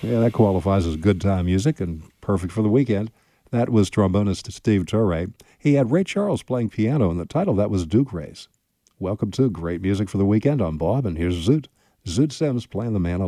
Yeah, that qualifies as good time music and perfect for the weekend. That was trombonist Steve Torre. He had Ray Charles playing piano, and the title of that was Duke Race. Welcome to Great Music for the Weekend. I'm Bob, and here's Zoot. Zoot Sims playing the man